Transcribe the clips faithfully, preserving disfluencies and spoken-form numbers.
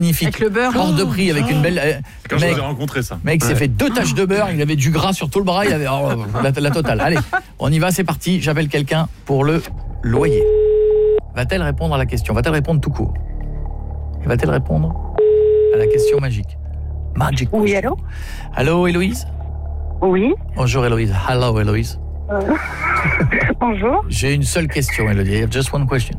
magnifique. Avec le beurre. Hors de prix, avec oh. une belle... Euh, Quand mec, je l'ai rencontré ça. mec ouais. s'est fait deux taches de beurre, il avait du gras sur tout le bras, il avait oh, la, la totale. Allez, on y va, c'est parti. J'appelle quelqu'un pour le loyer. Va-t-elle répondre à la question? Va-t-elle répondre tout court? Et va-t-elle répondre à la question magique? Magic. Oui, allô? Allô, Héloïse? Oui. Bonjour, Héloïse. Hello, Héloïse. Euh... Bonjour. J'ai une seule question, Héloïse. Just one question.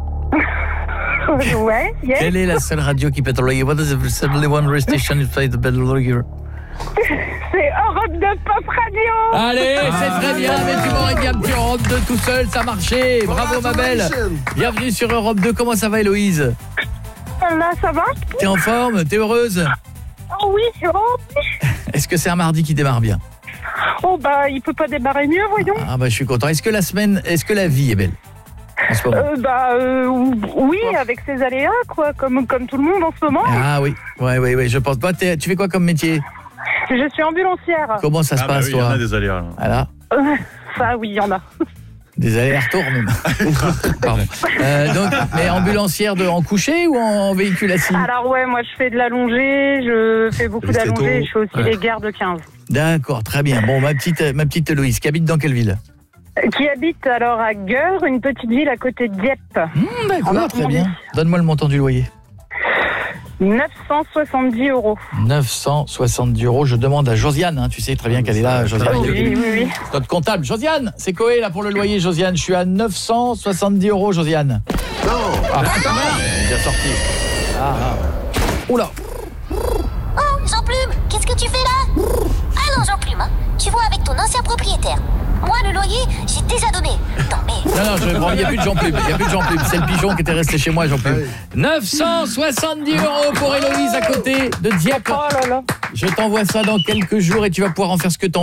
Ouais, yes. Quelle est la seule radio qui peut te loyer? What is the only one radio station that plays the better lawyer? C'est Europe deux Pop Radio. Allez, c'est très bien, mais tu m'aurais dit un petit Europe deux tout seul, ça marchait. Bravo, ma belle. Bienvenue sur Europe deux. Comment ça va, Héloïse? Là, ça va? T'es en forme? T'es heureuse? Oh oui, oh oui. Est-ce que c'est un mardi qui démarre bien? Oh bah, il peut pas démarrer mieux, voyons. Ah bah, je suis content. Est-ce que la semaine, est-ce que la vie est belle en ce moment? Euh, bah euh, oui, avec ses aléas, quoi, comme, comme tout le monde en ce moment. Ah oui, ouais, ouais, ouais, je pense pas. T'es, tu fais quoi comme métier? Je suis ambulancière. Comment ça se Ah bah passe, oui, toi? Il y en a des aléas. Voilà. Euh, ça, oui, il y en a. Des allers-retours même. Pardon. Euh, donc, mais ambulancière de en coucher ou en véhicule assis? Alors ouais, moi je fais de l'allongée, je fais beaucoup Les stétos. d'allongée, je fais aussi Ouais. les gares de quinze. D'accord, très bien. Bon, ma petite, ma petite Héloïse, qui habite dans quelle ville? Euh, Qui habite alors à Geur, une petite ville à côté de Dieppe. Mmh, D'accord, En très Normandie. bien. Donne-moi le montant du loyer. neuf cent soixante-dix euros. neuf cent soixante-dix euros. Je demande à Josiane, hein, tu sais très bien qu'elle est là, Josiane. Oui, oui, oui. Notre comptable. Josiane, c'est Coé là pour le loyer, Josiane. Je suis à neuf cent soixante-dix euros, Josiane. Non. Ah, elle est déjà sortie. Ah, ah. Oula. Oh, Jean-Plume, qu'est-ce que tu fais là? Ah non, Jean-Plume, hein, tu vois avec ton ancien propriétaire. Moi, le loyer, j'ai déjà donné. Non, mais... Non, non, je, bon, il n'y a plus de Jean-Plume. Il n'y a plus de Jean-Plume. C'est le pigeon qui était resté chez moi, Jean-Plume. neuf cent soixante-dix euros pour Héloïse à côté de Dieppe. Oh là là. Je t'envoie ça dans quelques jours et tu vas pouvoir en faire ce que t'en